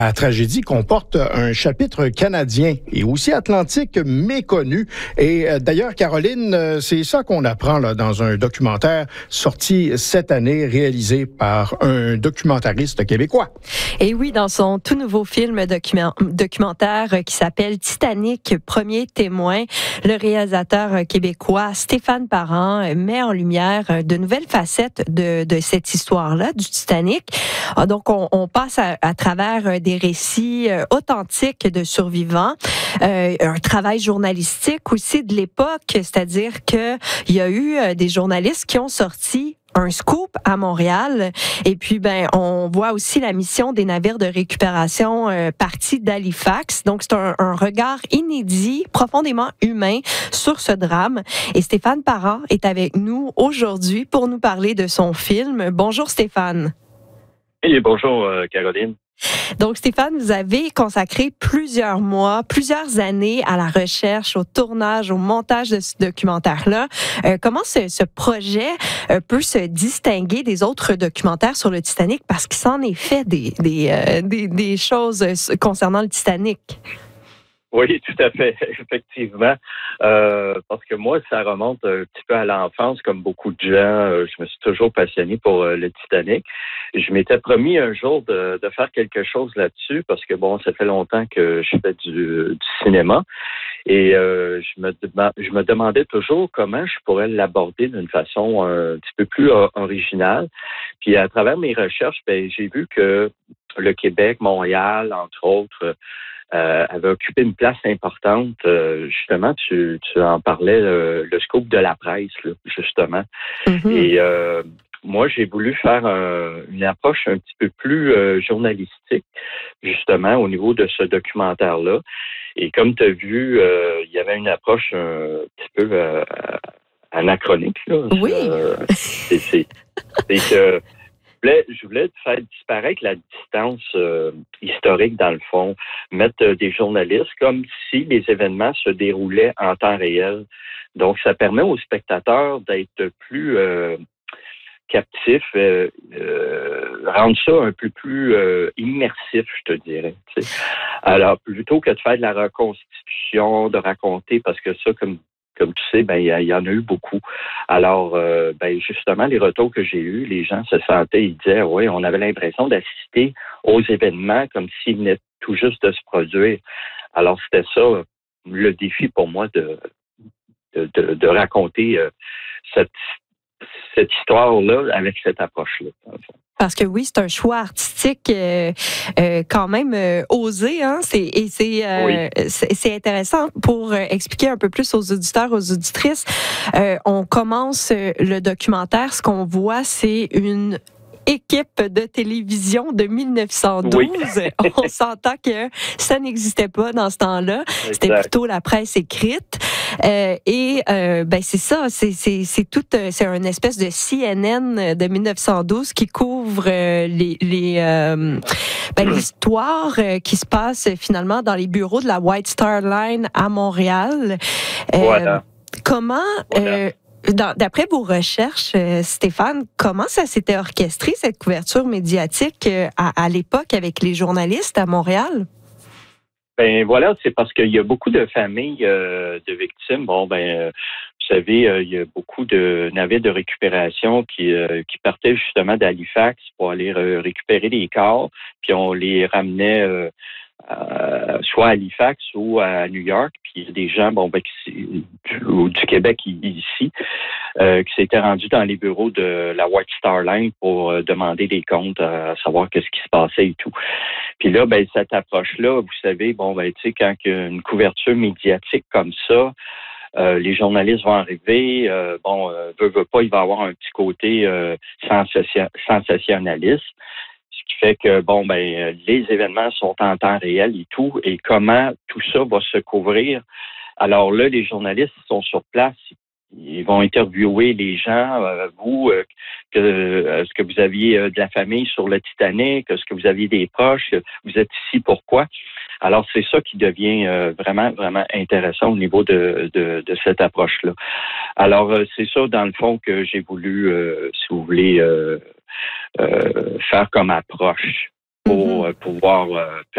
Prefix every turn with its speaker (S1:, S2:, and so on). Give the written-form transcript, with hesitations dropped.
S1: La tragédie comporte un chapitre canadien et aussi atlantique méconnu. Et d'ailleurs, Caroline, c'est ça qu'on apprend là, dans un documentaire sorti cette année, réalisé par un documentariste québécois.
S2: Et oui, dans son tout nouveau film documentaire qui s'appelle Titanic, premier témoin, le réalisateur québécois Stéphane Parent met en lumière de nouvelles facettes de cette histoire-là, du Titanic. Donc, on passe à travers des récits authentiques de survivants, un travail journalistique aussi de l'époque, c'est-à-dire qu'il y a eu des journalistes qui ont sorti un scoop à Montréal. Et puis, on voit aussi la mission des navires de récupération partis d'Halifax. Donc, c'est un regard inédit, profondément humain sur ce drame. Et Stéphane Parent est avec nous aujourd'hui pour nous parler de son film. Bonjour Stéphane.
S3: Oui, bonjour Caroline.
S2: Donc, Stéphane, vous avez consacré plusieurs mois, plusieurs années à la recherche, au tournage, au montage de ce documentaire-là. Comment ce projet peut se distinguer des autres documentaires sur le Titanic? Parce qu'il s'en est fait des choses concernant le Titanic.
S3: Oui, tout à fait, effectivement. Parce que moi, ça remonte un petit peu à l'enfance, comme beaucoup de gens. Je me suis toujours passionné pour le Titanic. Je m'étais promis un jour de faire quelque chose là-dessus, parce que bon, ça fait longtemps que je fais du cinéma. Et je me demandais toujours comment je pourrais l'aborder d'une façon un petit peu plus originale. Puis à travers mes recherches, j'ai vu que le Québec, Montréal, entre autres, avait occupé une place importante. Justement, tu en parlais, le scoop de la presse, là, justement. Mm-hmm. Et moi, j'ai voulu faire une approche un petit peu plus journalistique, justement, au niveau de ce documentaire-là. Et comme tu as vu, il y avait une approche un petit peu anachronique, là.
S2: Oui.
S3: C'est que je voulais faire disparaître la distance historique, dans le fond, mettre des journalistes comme si les événements se déroulaient en temps réel. Donc, ça permet aux spectateurs d'être plus captifs, rendre ça un peu plus immersif, je te dirais. T'sais. Alors, plutôt que de faire de la reconstitution, de raconter, parce que ça, comme tu sais, il y en a eu beaucoup. Alors, justement, les retours que j'ai eus, les gens se sentaient, ils disaient, oui, on avait l'impression d'assister aux événements comme s'ils venaient tout juste de se produire. Alors, c'était ça, le défi pour moi de raconter cette histoire-là avec cette approche-là.
S2: Parce que oui, c'est un choix artistique quand même osé, hein. C'est intéressant pour expliquer un peu plus aux auditeurs, aux auditrices. On commence le documentaire, ce qu'on voit, c'est une équipe de télévision de 1912. Oui. On s'entend que ça n'existait pas dans ce temps-là. Exact. C'était plutôt la presse écrite. C'est ça, c'est une espèce de CNN de 1912 qui couvre l'histoire qui se passe finalement dans les bureaux de la White Star Line à Montréal.
S3: Voilà.
S2: Comment d'après vos recherches, Stéphane, comment ça s'était orchestré, cette couverture médiatique à l'époque avec les journalistes à Montréal?
S3: Voilà, c'est parce qu'il y a beaucoup de familles de victimes. Bon, vous savez, il y a beaucoup de navires de récupération qui partaient justement d'Halifax pour aller récupérer les corps, puis on les ramenait soit à Halifax ou à New York. Puis il y a des gens, du Québec ici, qui s'étaient rendus dans les bureaux de la White Star Line pour demander des comptes, à savoir qu'est-ce qui se passait et tout. Puis là, cette approche-là, vous savez, tu sais, quand il y a une couverture médiatique comme ça, les journalistes vont arriver, veut pas, il va avoir un petit côté sensationnaliste. Ce qui fait que, les événements sont en temps réel et tout, et comment tout ça va se couvrir. Alors là, les journalistes sont sur place, ils vont interviewer les gens, est-ce que vous aviez de la famille sur le Titanic, est-ce que vous aviez des proches, vous êtes ici, pourquoi? Alors, c'est ça qui devient vraiment, vraiment intéressant au niveau de cette approche-là. Alors, c'est ça, dans le fond, que j'ai voulu, si vous voulez, faire comme approche pour pouvoir